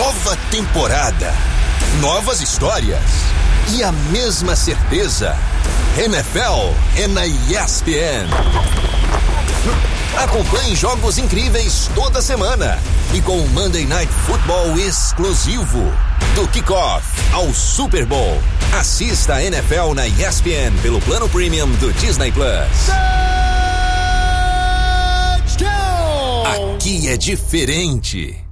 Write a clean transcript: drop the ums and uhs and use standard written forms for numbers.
Nova temporada, novas histórias e a mesma certeza. NFL é na ESPN. Acompanhe jogos incríveis toda semana e com o Monday Night Football exclusivo. Do kickoff ao Super Bowl. Assista a NFL na ESPN pelo plano premium do Disney Plus. Aqui é diferente.